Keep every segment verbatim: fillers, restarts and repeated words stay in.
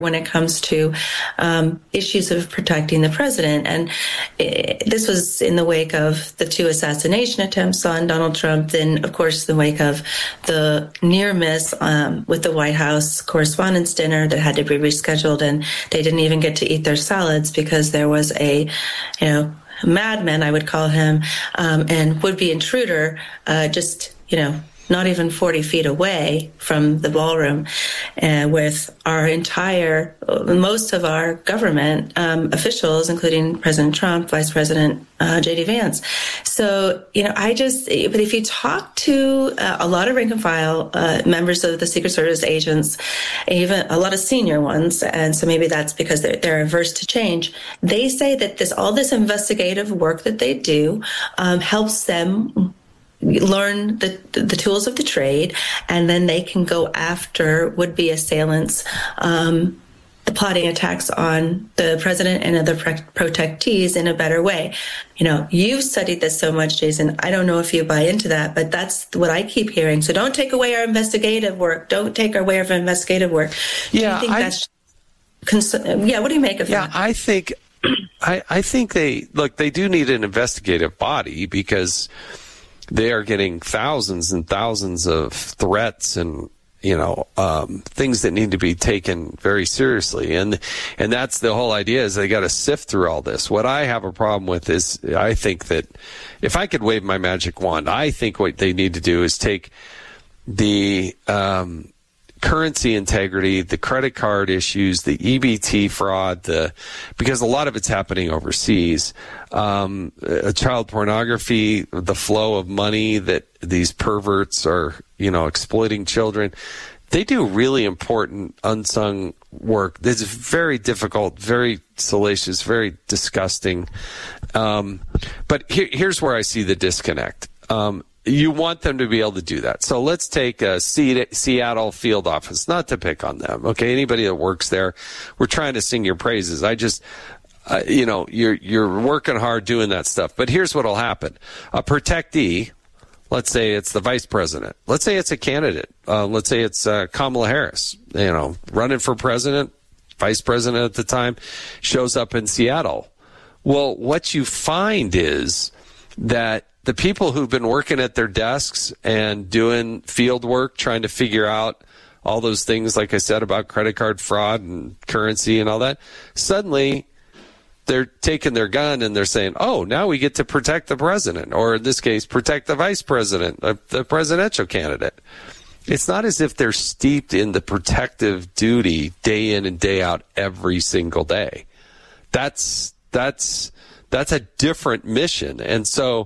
when it comes to um, issues of protecting the president. And it, this was in the wake of the two assassination attempts on Donald Trump, then, of course, in the wake of the near miss um, with the White House Correspondents' Dinner that had to be rescheduled, and they didn't even get to eat their salads because there was a, you know, madman, I would call him, um, and would-be intruder uh, just, you know, not even forty feet away from the ballroom, uh, with our entire, most of our government um, officials, including President Trump, Vice President uh, J D Vance. So, you know, I just, but if you talk to uh, a lot of rank and file uh, members of the Secret Service agents, even a lot of senior ones, and so maybe that's because they're, they're averse to change, they say that this, all this investigative work that they do um, helps them learn the the tools of the trade, and then they can go after would-be assailants, um, the plotting attacks on the president and other protectees in a better way. You know, you've studied this so much, Jason. I don't know if you buy into that, but that's what I keep hearing. So don't take away our investigative work. Don't take away our investigative work. Do yeah, you think I, that's cons- yeah. What do you make of yeah, that? Yeah, I think, I, I think they look. They do need an investigative body because they are getting thousands and thousands of threats and, you know, um, things that need to be taken very seriously. And and that's the whole idea, is they got to sift through all this. What I have a problem with is, I think that if I could wave my magic wand, I think what they need to do is take the um, currency integrity, the credit card issues, the E B T fraud, the because a lot of it's happening overseas, um, uh, child pornography, the flow of money that these perverts are, you know, exploiting children. They do really important unsung work. It's very difficult, very salacious, very disgusting. Um, but here, here's where I see the disconnect. Um, You want them to be able to do that. So let's take a Seattle field office, not to pick on them, okay? Anybody that works there, we're trying to sing your praises. I just, uh, you know, you're you're working hard doing that stuff. But here's what will happen. A protectee, let's say it's the vice president. Let's say it's a candidate. Uh, let's say it's uh, Kamala Harris, you know, running for president, vice president at the time, shows up in Seattle. Well, what you find is that the people who've been working at their desks and doing field work, trying to figure out all those things, like I said, about credit card fraud and currency and all that, suddenly they're taking their gun and they're saying, oh, now we get to protect the president, or in this case, protect the vice president, the presidential candidate. It's not as if they're steeped in the protective duty day in and day out every single day. That's, that's, that's a different mission. And so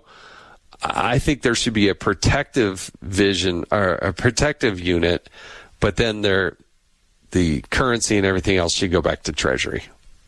I think there should be a protective vision or a protective unit, but then there, the currency and everything else should go back to Treasury.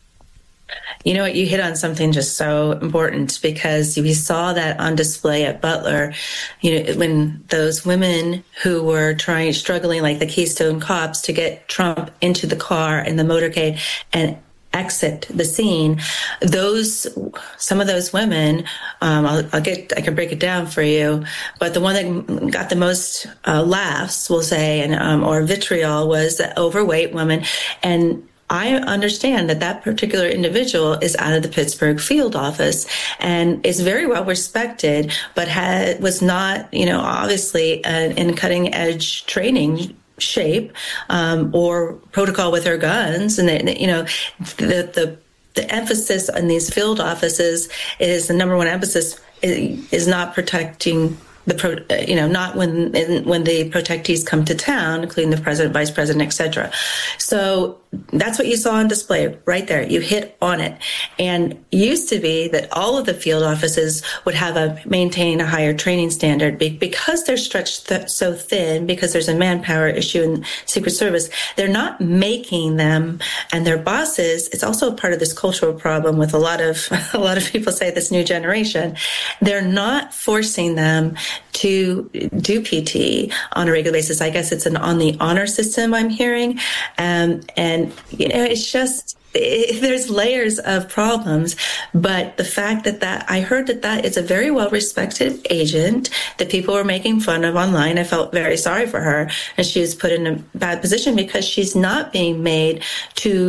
You know what? You hit on something just so important, because we saw that on display at Butler, you know, when those women who were trying, struggling like the Keystone Cops to get Trump into the car in the motorcade and exit the scene, those, some of those women, um, I'll, I'll get, I can break it down for you, but the one that got the most uh, laughs, we'll say, and um, or vitriol, was the overweight woman. And I understand that that particular individual is out of the Pittsburgh field office and is very well respected, but had, was not, you know, obviously uh, in cutting edge training shape um, or protocol with her guns. And, they, you know, the, the, the emphasis on these field offices is the number one emphasis is, is not protecting the, pro, you know, not when when the protectees come to town, including the president, vice president, et cetera. So that's what you saw on display right there. You hit on it. And it used to be that all of the field offices would have a maintain a higher training standard because they're stretched th- so thin, because there's a manpower issue in Secret Service. They're not making them, and their bosses. It's also part of this cultural problem with a lot of a lot of people say this new generation. They're not forcing them to do P T on a regular basis. I guess it's an on the honor system I'm hearing, um, and And, you know, it's just, it, there's layers of problems, but the fact that that, I heard that that is a very well-respected agent that people were making fun of online. I felt very sorry for her, and she was put in a bad position because she's not being made to